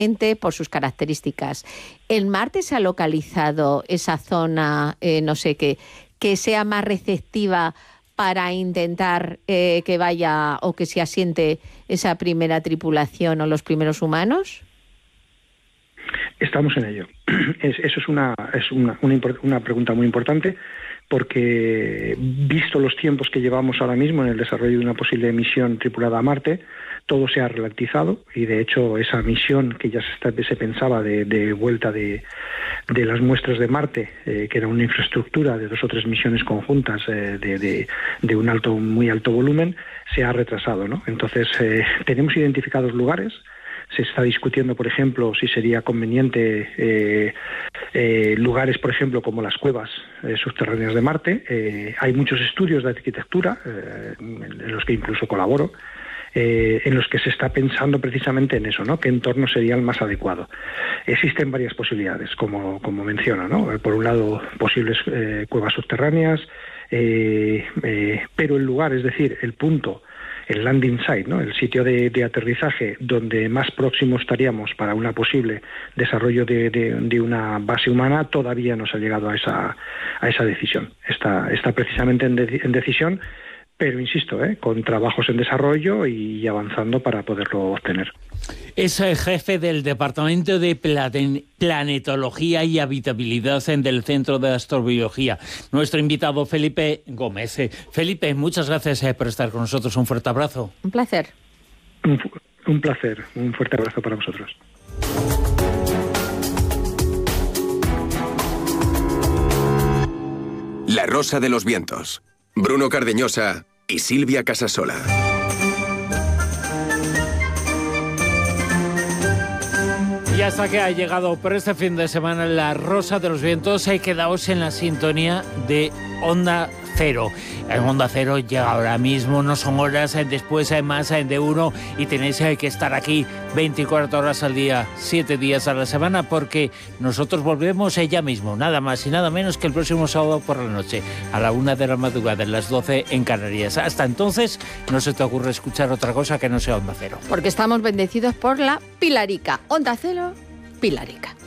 ente por sus características. ¿En Marte se ha localizado esa zona, no sé qué, que sea más receptiva para intentar que vaya o que se asiente esa primera tripulación o los primeros humanos? Estamos en ello. Eso es una pregunta muy importante, porque visto los tiempos que llevamos ahora mismo en el desarrollo de una posible misión tripulada a Marte, todo se ha ralentizado, y de hecho esa misión que ya se pensaba de vuelta de las muestras de Marte, que era una infraestructura de 2 o 3 misiones conjuntas de un muy alto volumen, se ha retrasado, ¿no? Entonces tenemos identificados lugares. Se está discutiendo, por ejemplo, si sería conveniente lugares, por ejemplo, como las cuevas subterráneas de Marte. Hay muchos estudios de arquitectura, en los que incluso colaboro, en los que se está pensando precisamente en eso, ¿no? ¿Qué entorno sería el más adecuado? Existen varias posibilidades, como menciona, ¿no? Por un lado, posibles cuevas subterráneas, pero el lugar, es decir, el punto, el landing site, ¿no? El sitio de aterrizaje donde más próximo estaríamos para una posible desarrollo de una base humana, todavía no se ha llegado a esa decisión. Está precisamente en decisión, pero insisto, con trabajos en desarrollo y avanzando para poderlo obtener. Es el jefe del Departamento de Planetología y Habitabilidad del Centro de Astrobiología, nuestro invitado Felipe Gómez. Felipe, muchas gracias por estar con nosotros. Un fuerte abrazo. Un placer. Un placer. Un fuerte abrazo para vosotros. La Rosa de los Vientos. Bruno Cardeñosa y Silvia Casasola. Y hasta que ha llegado por este fin de semana La Rosa de los Vientos, quedaos en la sintonía de Onda Cero. En Onda Cero llega ahora mismo, no son horas, después hay más de uno, y tenéis que estar aquí 24 horas al día, 7 días a la semana, porque nosotros volvemos ya mismo, nada más y nada menos que el próximo sábado por la noche, a la 1 de la madrugada, a las 12 en Canarias. Hasta entonces, no se te ocurre escuchar otra cosa que no sea Onda Cero. Porque estamos bendecidos por la Pilarica. Onda Cero, Pilarica.